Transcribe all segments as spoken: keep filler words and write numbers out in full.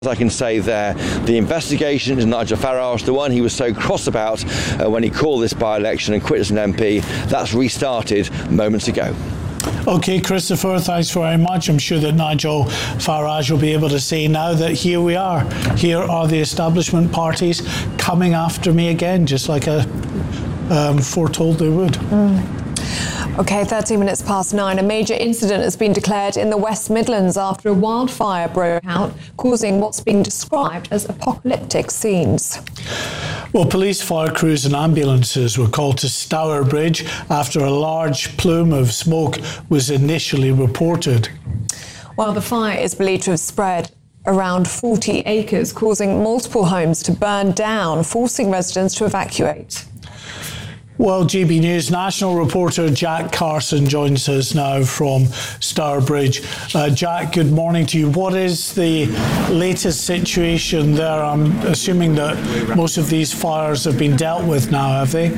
I can say there, the investigation into Nigel Farage, the one he was so cross about uh, when he called this by-election and quit as an M P, that's restarted moments ago. OK, Christopher, thanks very much. I'm sure that Nigel Farage will be able to say now that here we are. Here are the establishment parties coming after me again, just like I um, foretold they would. Mm. OK, thirteen minutes past nine. A major incident has been declared in the West Midlands after a wildfire broke out, causing what's been described as apocalyptic scenes. Well, police, fire crews and ambulances were called to Stourbridge after a large plume of smoke was initially reported. Well, the fire is believed to have spread around forty acres, causing multiple homes to burn down, forcing residents to evacuate. Well, G B News national reporter Jack Carson joins us now from Stourbridge. Uh, Jack, good morning to you. What is the latest situation there? I'm assuming that most of these fires have been dealt with now, have they?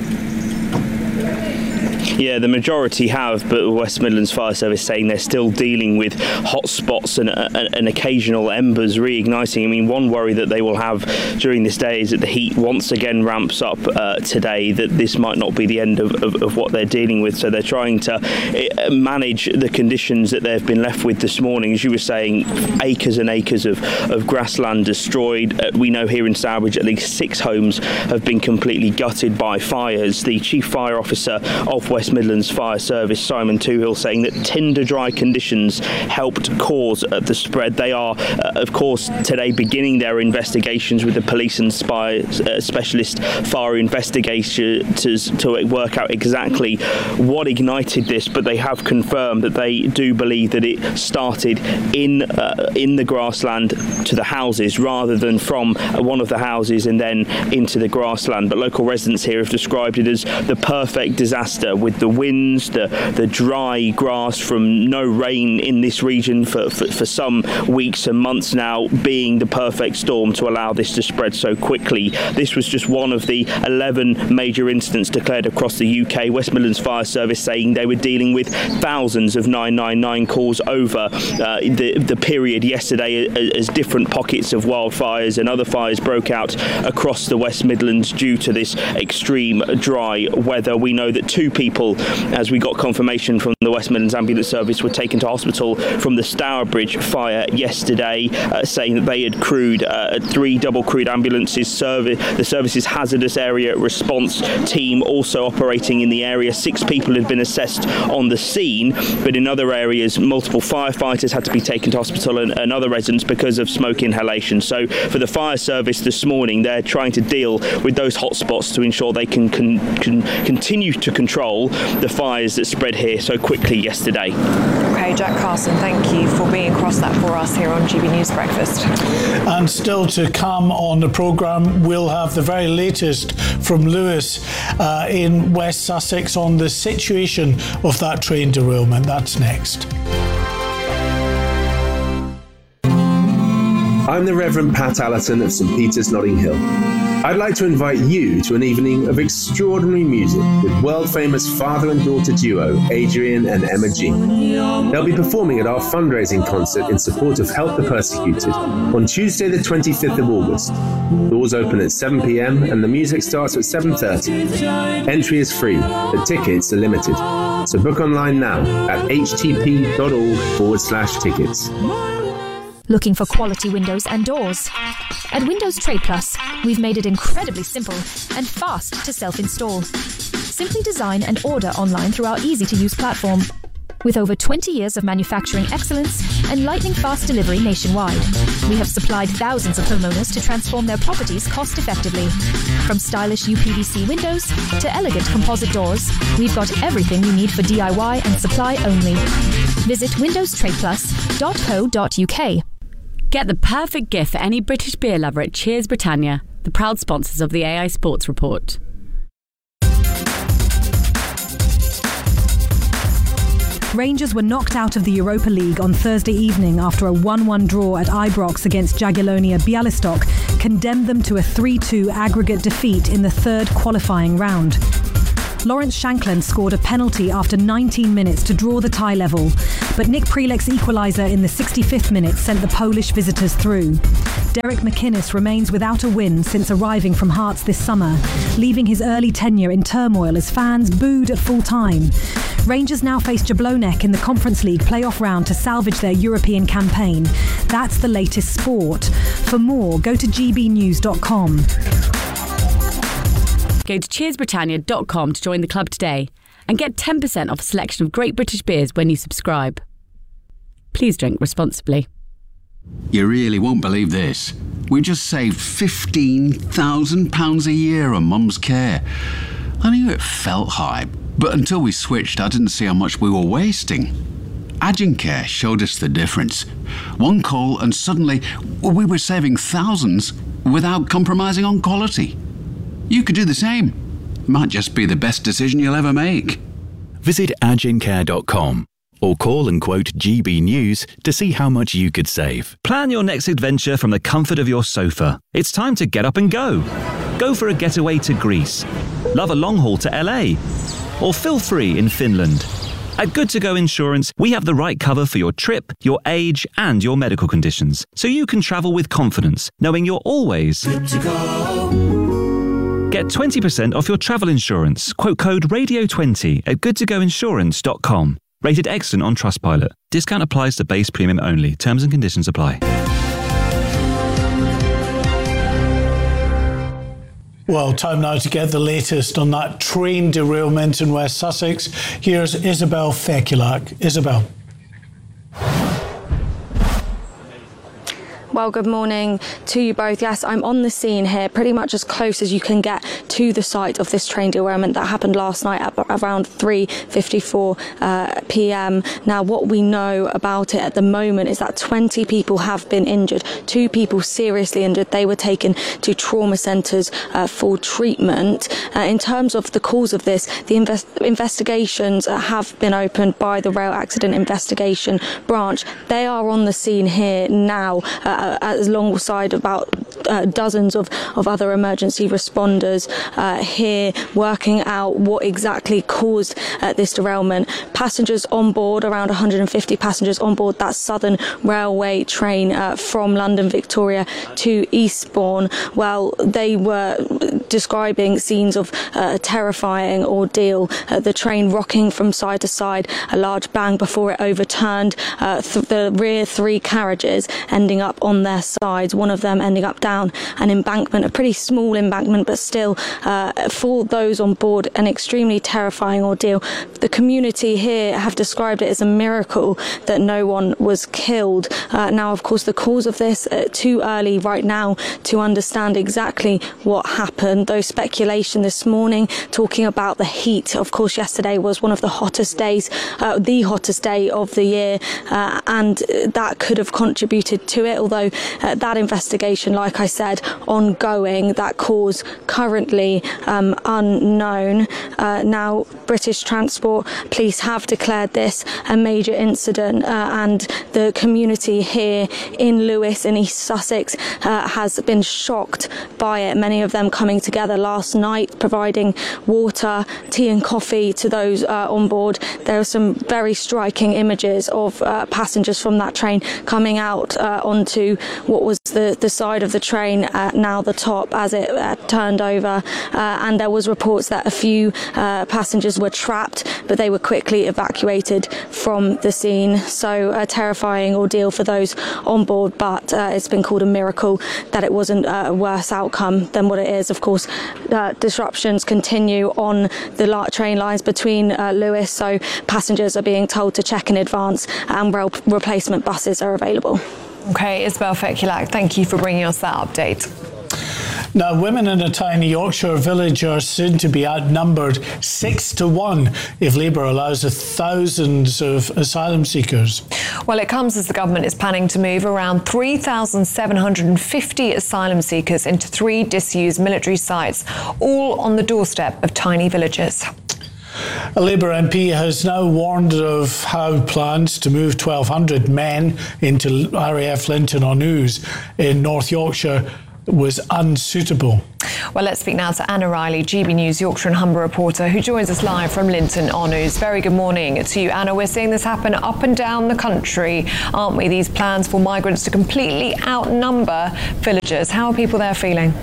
Yeah, the majority have, but the West Midlands Fire Service saying they're still dealing with hot spots and, and, and occasional embers reigniting. I mean, one worry that they will have during this day is that the heat once again ramps up uh, today, that this might not be the end of, of, of what they're dealing with. So they're trying to uh, manage the conditions that they've been left with this morning. As you were saying, acres and acres of, of grassland destroyed. Uh, we know here in Stourbridge at least six homes have been completely gutted by fires. The Chief Fire Officer of West Midlands Fire Service, Simon Toohill, saying that tinder dry conditions helped cause uh, the spread. They are, uh, of course, today beginning their investigations with the police and spy, uh, specialist fire investigators to work out exactly what ignited this, but they have confirmed that they do believe that it started in uh, in the grassland to the houses rather than from one of the houses and then into the grassland. But local residents here have described it as the perfect disaster, with the winds, the, the dry grass from no rain in this region for, for, for some weeks and months now, being the perfect storm to allow this to spread so quickly. This was just one of the eleven major incidents declared across the U K. West Midlands Fire Service saying they were dealing with thousands of nine nine nine calls over uh, the, the period yesterday as different pockets of wildfires and other fires broke out across the West Midlands due to this extreme dry weather. We know that two people, as we got confirmation from the West Midlands Ambulance Service, were taken to hospital from the Stourbridge fire yesterday, uh, saying that they had crewed uh, three double-crewed ambulances. Serv- the service's hazardous area response team also operating in the area. Six people had been assessed on the scene, but in other areas, multiple firefighters had to be taken to hospital and, and other residents because of smoke inhalation. So for the fire service this morning, they're trying to deal with those hotspots to ensure they can, can, can continue to control the fires that spread here so quickly yesterday. OK, Jack Carson, thank you for being across that for us here on G B News Breakfast. And still to come on the programme, we'll have the very latest from Lewis uh, in West Sussex on the situation of that train derailment. That's next. I'm the Reverend Pat Allerton of St Peter's, Notting Hill. I'd like to invite you to an evening of extraordinary music with world-famous father and daughter duo Adrian and Emma G. They'll be performing at our fundraising concert in support of Help the Persecuted on Tuesday the twenty-fifth of August. Doors open at seven p.m. and the music starts at seven thirty. Entry is free, but tickets are limited. So book online now at htp.org forward slash tickets. Looking for quality windows and doors? At Windows Trade Plus, we've made it incredibly simple and fast to self-install. Simply design and order online through our easy-to-use platform. With over twenty years of manufacturing excellence and lightning-fast delivery nationwide, we have supplied thousands of homeowners to transform their properties cost-effectively. From stylish U P V C windows to elegant composite doors, we've got everything you need for D I Y and supply only. Visit windows trade plus dot co dot uk. Get the perfect gift for any British beer lover at Cheers Britannia, the proud sponsors of the A I Sports Report. Rangers were knocked out of the Europa League on Thursday evening after a one one draw at Ibrox against Jagiellonia Białystok condemned them to a three two aggregate defeat in the third qualifying round. Lawrence Shankland scored a penalty after nineteen minutes to draw the tie level, but Nick Prelek's equaliser in the sixty-fifth minute sent the Polish visitors through. Derek McInnes remains without a win since arriving from Hearts this summer, leaving his early tenure in turmoil as fans booed at full time. Rangers now face Jablonec in the Conference League playoff round to salvage their European campaign. That's the latest sport. For more, go to g b news dot com. Go to cheers britannia dot com to join the club today and get ten percent off a selection of great British beers when you subscribe. Please drink responsibly. You really won't believe this. We just saved fifteen thousand pounds a year on Mum's care. I knew it felt high, but until we switched, I didn't see how much we were wasting. Agencare showed us the difference. One call and suddenly we were saving thousands without compromising on quality. You could do the same. Might just be the best decision you'll ever make. Visit agencare dot com or call and quote G B News to see how much you could save. Plan your next adventure from the comfort of your sofa. It's time to get up and go. Go for a getaway to Greece. Love a long haul to L A. Or feel free in Finland. At Good To Go Insurance, we have the right cover for your trip, your age, and your medical conditions, so you can travel with confidence, knowing you're always good to go. Get twenty percent off your travel insurance. Quote code radio twenty at good to go insurance dot com. Rated excellent on Trustpilot. Discount applies to base premium only. Terms and conditions apply. Well, time now to get the latest on that train derailment in West Sussex. Here's Isabel Fekulak. Isabel. Well, good morning to you both. Yes, I'm on the scene here, pretty much as close as you can get to the site of this train derailment that happened last night at around three fifty-four uh, p m. Now, what we know about it at the moment is that twenty people have been injured, two people seriously injured. They were taken to trauma centres uh, for treatment. Uh, in terms of the cause of this, the invest- investigations uh, have been opened by the Rail Accident Investigation Branch. They are on the scene here now, uh, as alongside about uh, dozens of, of other emergency responders uh, here working out what exactly caused uh, this derailment. Passengers on board, around one hundred fifty passengers on board that Southern Railway train uh, from London Victoria to Eastbourne, well, they were describing scenes of uh, a terrifying ordeal. Uh, the train rocking from side to side, a large bang before it overturned, uh, th- the rear three carriages ending up on their sides, one of them ending up down an embankment, a pretty small embankment, but still uh, for those on board an extremely terrifying ordeal. The community here have described it as a miracle that no one was killed. Uh, now, of course, the cause of this, uh, too early right now to understand exactly what happened, though speculation this morning talking about the heat. Of course, yesterday was one of the hottest days, uh, the hottest day of the year, uh, and that could have contributed to it, although uh, that investigation, like I said, ongoing, that cause currently um, unknown. Uh, now, British Transport Police have declared this a major incident, uh, and the community here in Lewes in East Sussex uh, has been shocked by it, many of them coming together last night, providing water, tea and coffee to those uh, on board. There are some very striking images of uh, passengers from that train coming out uh, onto what was the, the side of the train, uh, now the top, as it uh, turned over. Uh, and there was reports that a few uh, passengers were trapped, but they were quickly evacuated from the scene. So a terrifying ordeal for those on board, but uh, it's been called a miracle that it wasn't a worse outcome than what it is. Of course, uh, disruptions continue on the la- train lines between uh, Lewes, so passengers are being told to check in advance, and rail replacement buses are available. OK, Isabel Fekulak, thank you for bringing us that update. Now, women in a tiny Yorkshire village are soon to be outnumbered six to one if Labour allows a thousands of asylum seekers. Well, it comes as the government is planning to move around three thousand seven hundred fifty asylum seekers into three disused military sites, all on the doorstep of tiny villages. A Labour M P has now warned of how plans to move twelve hundred men into R A F Linton on Ouse in North Yorkshire was unsuitable. Well, let's speak now to Anna Riley, G B News Yorkshire and Humber reporter, who joins us live from Linton on News. Very good morning to you, Anna. We're seeing this happen up and down the country, aren't we? These plans for migrants to completely outnumber villagers. How are people there feeling?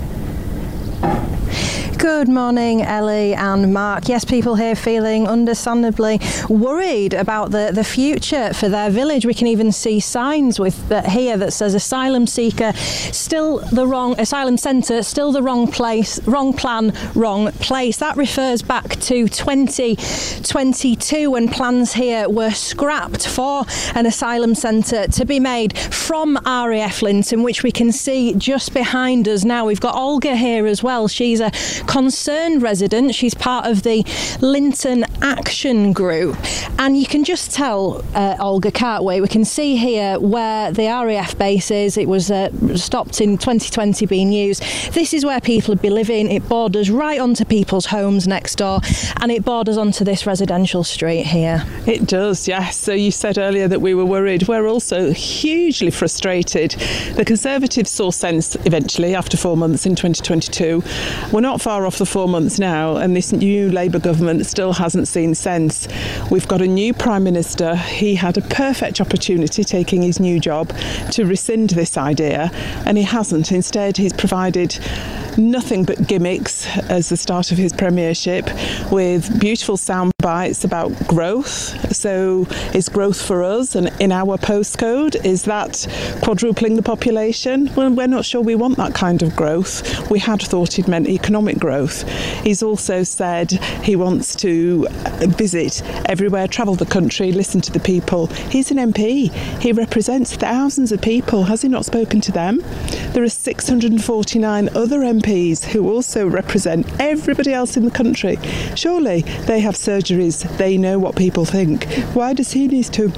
Good morning, Ellie and Mark. Yes, people here feeling understandably worried about the, the future for their village. We can even see signs with uh, here that says asylum seeker, still the wrong, asylum centre, still the wrong place, wrong plan, wrong place. That refers back to twenty twenty-two when plans here were scrapped for an asylum centre to be made from R A F Linton, which we can see just behind us now. We've got Olga here as well. She's a concerned resident. She's part of the Linton Action Group, and you can just tell, uh, Olga, can't we? We can see here where the R A F base is. It was uh, stopped in twenty twenty being used. This is where people would be living. It borders right onto people's homes next door, and it borders onto this residential street here. It does, yes. So you said earlier that we were worried. We're also hugely frustrated. The Conservatives saw sense eventually after four months in twenty twenty-two. We're not far off the four months now, and this new Labour government still hasn't seen sense. We've got a new Prime Minister. He had a perfect opportunity taking his new job to rescind this idea, and he hasn't. Instead, he's provided nothing but gimmicks as the start of his premiership, with beautiful sound bites about growth. So is growth for us and in our postcode, is that quadrupling the population? Well, we're not sure we want that kind of growth. We had thought he'd meant economic growth. He's also said he wants to visit everywhere, travel the country, listen to the people. He's an M P. He represents thousands of people. Has he not spoken to them? There are six hundred forty-nine other M Ps who also represent everybody else in the country. Surely they have surgeries. They know what people think. Why does he need to...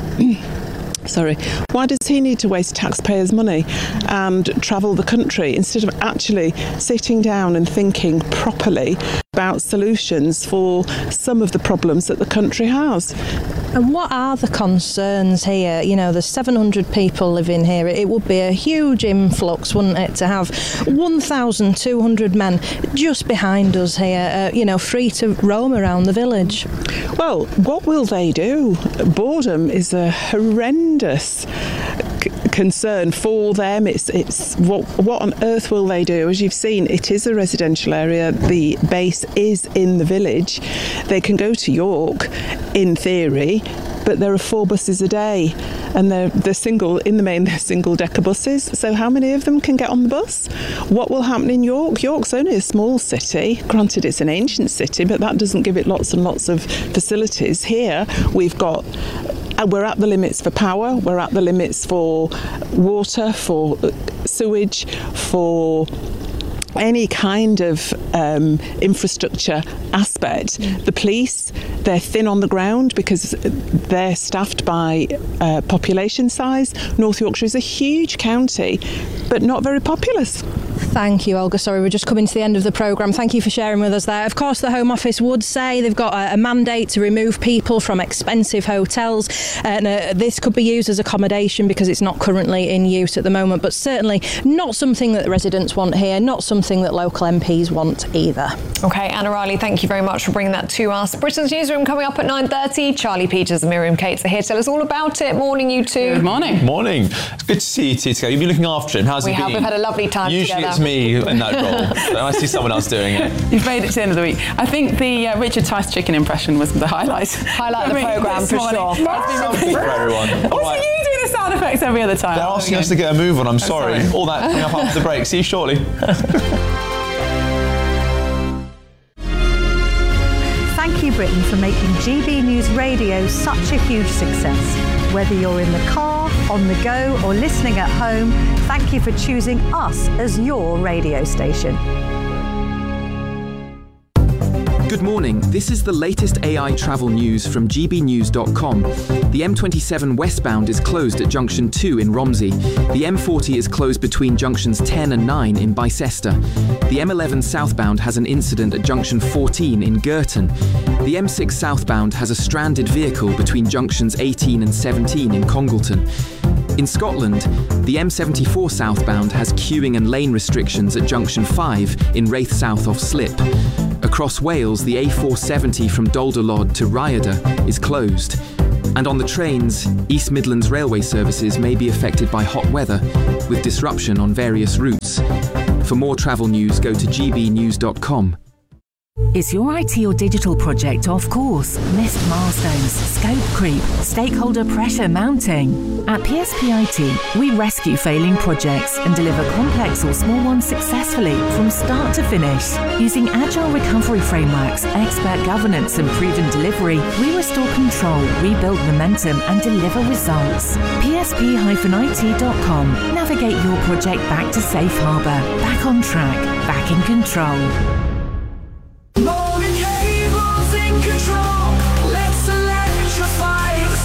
Sorry, why does he need to waste taxpayers' money and travel the country instead of actually sitting down and thinking properly about solutions for some of the problems that the country has? And what are the concerns here? You know, there's seven hundred people living here. It would be a huge influx, wouldn't it, to have one thousand two hundred men just behind us here, uh, you know, free to roam around the village. Well, what will they do? Boredom is a horrendous c- concern for them. It's it's what what on earth will they do? As you've seen, it is a residential area. The base is in the village. They can go to York, in theory, but there are four buses a day, and they're, they're single, in the main, they're single-decker buses. So how many of them can get on the bus? What will happen in York? York's only a small city. Granted, it's an ancient city, but that doesn't give it lots and lots of facilities. Here, we've got... We're at the limits for power, we're at the limits for water, for sewage, for any kind of um, infrastructure aspect. The police, they're thin on the ground because they're staffed by uh, population size. North Yorkshire is a huge county, but not very populous. Thank you, Olga. Sorry, we're just coming to the end of the programme. Thank you for sharing with us there. Of course, the Home Office would say they've got a, a mandate to remove people from expensive hotels, and uh, this could be used as accommodation because it's not currently in use at the moment, but certainly not something that the residents want here, not something that local M Ps want either. OK, Anna Riley, thank you very much for bringing that to us. Britain's Newsroom coming up at nine thirty. Charlie Peters and Miriam Cates are here to tell us all about it. Morning, you two. Good morning. Morning. It's good to see you two together. You've been looking after him. How's we it have. been? We've had a lovely time Usually together. It's me in that role, and I see someone else doing it. You've made it to the end of the week. I think the uh, Richard Tice chicken impression was the highlight. Highlight of the programme, for sure. Something for everyone. Also, All right. you do the sound effects every other time. They're asking us to get a move on, I'm sorry. sorry. All that coming up after the break. See you shortly. Thank you, Britain, for making G B News Radio such a huge success. Whether you're in the car, on the go, or listening at home, thank you for choosing us as your radio station. Good morning. This is the latest A I travel news from g b news dot com. The M twenty-seven westbound is closed at junction two in Romsey. The M forty is closed between junctions ten and nine in Bicester. The M eleven southbound has an incident at junction fourteen in Girton. The M six southbound has a stranded vehicle between junctions eighteen and seventeen in Congleton. In Scotland, the M seventy-four southbound has queuing and lane restrictions at junction five in Raith South off Slip. Across Wales, the A four seventy from Doldalod to Rhyadr is closed. And on the trains, East Midlands railway services may be affected by hot weather, with disruption on various routes. For more travel news, go to g b news dot com. Is your I T or digital project off course? Missed milestones, scope creep, stakeholder pressure mounting? At P S P I T, we rescue failing projects and deliver complex or small ones successfully from start to finish. Using agile recovery frameworks, expert governance and proven delivery, we restore control, rebuild momentum and deliver results. P S P I T dot com. Navigate your project back to safe harbour, back on track, back in control. Morgan Cables in control. Let's electrify the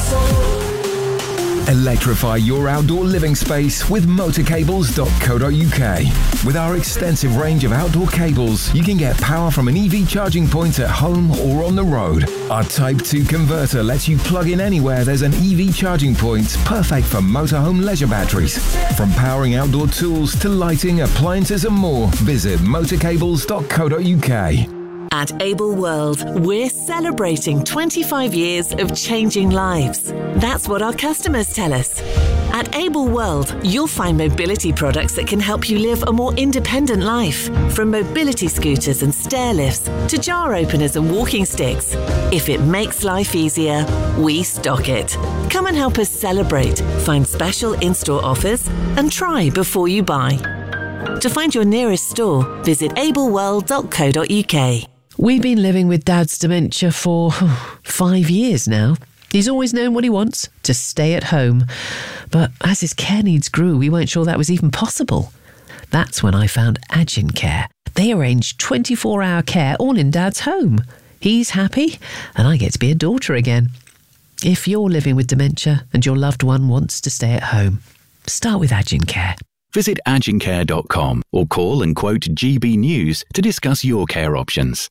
soul. Electrify your outdoor living space with motor cables dot co dot u k. With our extensive range of outdoor cables, you can get power from an E V charging point at home or on the road. Our Type two converter lets you plug in anywhere there's an E V charging point, perfect for motorhome leisure batteries. From powering outdoor tools to lighting, appliances and more, visit motor cables dot co dot u k. At Able World, we're celebrating twenty-five years of changing lives. That's what our customers tell us. At Able World, you'll find mobility products that can help you live a more independent life. From mobility scooters and stair lifts to jar openers and walking sticks. If it makes life easier, we stock it. Come and help us celebrate, find special in-store offers and try before you buy. To find your nearest store, visit able world dot co dot u k. We've been living with Dad's dementia for oh, five years now. He's always known what he wants, to stay at home. But as his care needs grew, we weren't sure that was even possible. That's when I found Agin Care. They arrange twenty-four hour care all in Dad's home. He's happy, and I get to be a daughter again. If you're living with dementia and your loved one wants to stay at home, start with Agin Care. Visit agin care dot com or call and quote G B News to discuss your care options.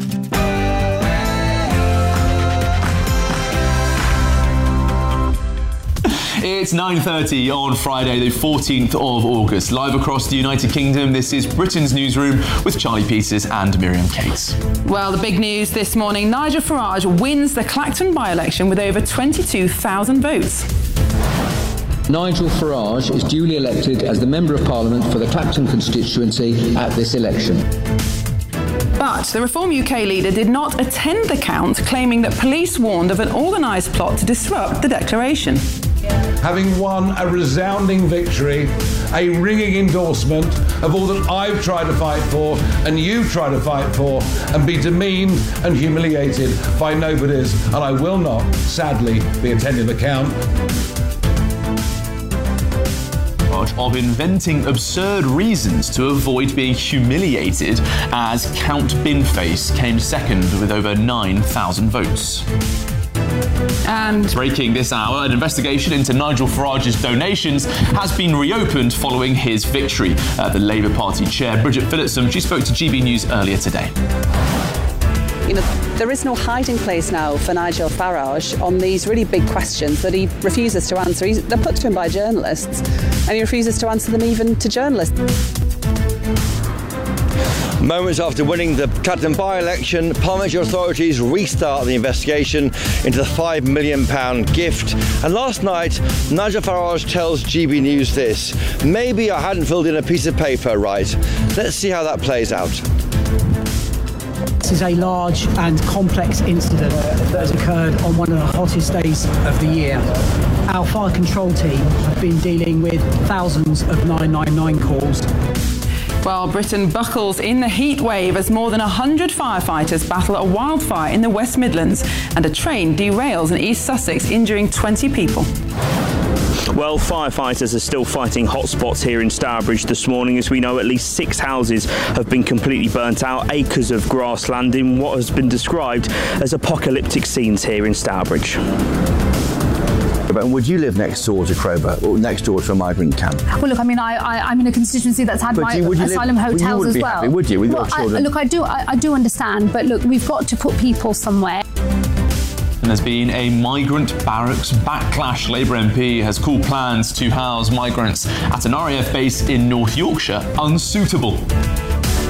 It's nine thirty on Friday, the fourteenth of August. Live across the United Kingdom, this is Britain's Newsroom with Charlie Peters and Miriam Cates. Well, the big news this morning, Nigel Farage wins the Clacton by-election with over twenty-two thousand votes. Nigel Farage is duly elected as the Member of Parliament for the Clacton constituency at this election. But the Reform U K leader did not attend the count, claiming that police warned of an organised plot to disrupt the declaration. Having won a resounding victory, a ringing endorsement of all that I've tried to fight for and you've tried to fight for, and be demeaned and humiliated by nobodies, and I will not, sadly, be attending the count. Of inventing absurd reasons to avoid being humiliated, as Count Binface came second with over nine thousand votes. And breaking this hour, an investigation into Nigel Farage's donations has been reopened following his victory. Uh, the Labour Party chair, Bridget Phillotson, she spoke to G B News earlier today. You know, there is no hiding place now for Nigel Farage on these really big questions that he refuses to answer. He's, they're put to him by journalists, and he refuses to answer them even to journalists. Moments after winning the Clacton by-election, parliamentary authorities restart the investigation into the five million pounds gift. And last night, Nigel Farage tells G B News this: maybe I hadn't filled in a piece of paper right. Let's see how that plays out. This is a large and complex incident that has occurred on one of the hottest days of the year. Our fire control team have been dealing with thousands of nine nine nine calls. Well, Britain buckles in the heat wave as more than one hundred firefighters battle a wildfire in the West Midlands, and a train derails in East Sussex, injuring twenty people. Well, firefighters are still fighting hotspots here in Stourbridge this morning. As we know, at least six houses have been completely burnt out, acres of grassland in what has been described as apocalyptic scenes here in Stourbridge. And would you live next door to Crowber, or next door to a migrant camp? Well, look, I mean, I, I, I'm in a constituency that's had But my you- would you asylum live- well, you hotels wouldn't as be well. happy, would you, with your well, I- children? look, I do, I, I do understand, but look, we've got to put people somewhere. And there's been a migrant barracks backlash. Labour M P has called plans to house migrants at an R A F base in North Yorkshire unsuitable.